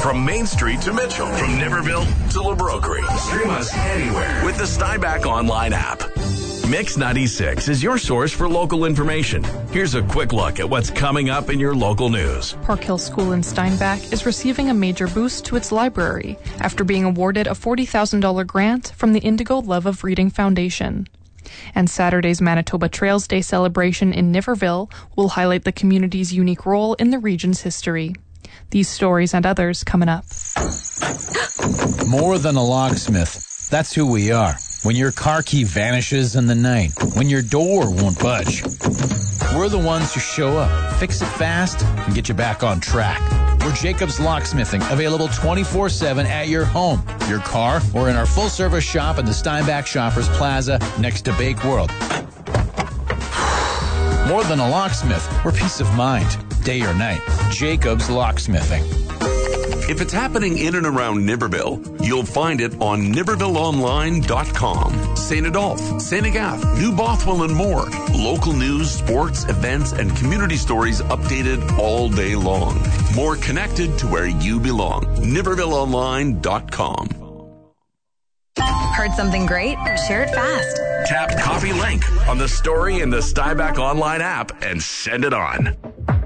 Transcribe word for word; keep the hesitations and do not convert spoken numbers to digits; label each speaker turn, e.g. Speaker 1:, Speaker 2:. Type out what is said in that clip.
Speaker 1: From Main Street to Mitchell, from Niverville to LaBrokery. Stream us anywhere with the Steinbach online app. Mix ninety-six is your source for local information. Here's a quick look at what's coming up in your local news.
Speaker 2: Park Hill School in Steinbach is receiving a major boost to its library after being awarded a forty thousand dollars grant from the Indigo Love of Reading Foundation. And Saturday's Manitoba Trails Day celebration in Niverville will highlight the community's unique role in the region's history. These stories and others coming up.
Speaker 3: More than a locksmith. That's who we are. When your car key vanishes in the night, when your door won't budge, we're the ones who show up, fix it fast, and get you back on track. We're Jacobs Locksmithing, available twenty-four seven at your home, your car, or in our full-service shop in the Steinbach Shoppers Plaza next to Bake World. More than a locksmith, we're peace of mind, day or night. Jacobs Locksmithing.
Speaker 1: If it's happening in and around Niverville, you'll find it on niverville online dot com. Saint Adolphe, Saint Agathe, New Bothwell, and more. Local news, sports, events, and community stories updated all day long. More connected to where you belong. niverville online dot com.
Speaker 4: Heard something great? Share it fast.
Speaker 1: Tap copy link on the story in the Steinbach online app and send it on.